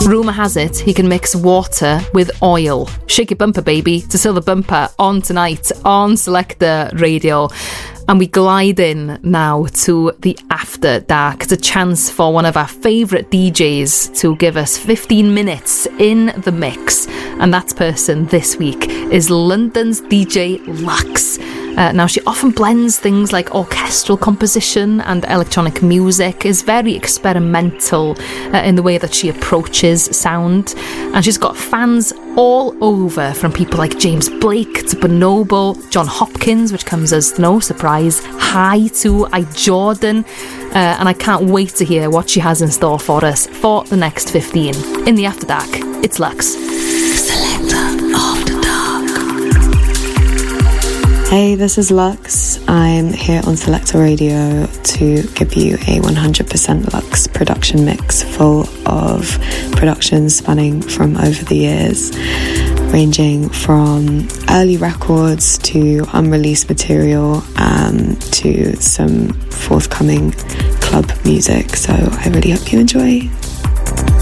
Rumour has it he can mix water with oil. Shake your bumper, baby, to Sell the Bumper on tonight on Selector Radio. And we glide in now to the After Dark. It's a chance for one of our favourite DJs to give us 15 minutes in the mix. And that person this week is London's DJ Lux. Now, she often blends things like orchestral composition and electronic music, is very experimental in the way that she approaches sound. And she's got fans all over, from people like James Blake to Bonobo, John Hopkins, which comes as no surprise, Hi to iJordan. And I can't wait to hear what she has in store for us for the next 15. In the After Dark, it's Lux. Selector After Dark. Hey, this is Lux. I'm here on Selector Radio to give you a 100% Lux production mix full of productions spanning from over the years, ranging from early records to unreleased material to some forthcoming club music. So I really hope you enjoy.